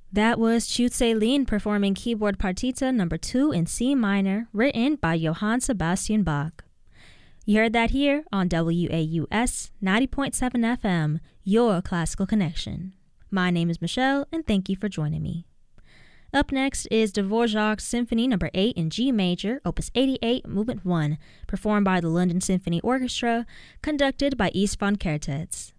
That was Chute Lin performing Keyboard Partita number 2 in C minor, written by Johann Sebastian Bach. You heard that here on WAUS 90.7 FM, your classical connection. My name is Michelle, and thank you for joining me. Up next is Dvorak's Symphony number 8 in G major, opus 88, movement 1, performed by the London Symphony Orchestra, conducted by Istvan Kertész.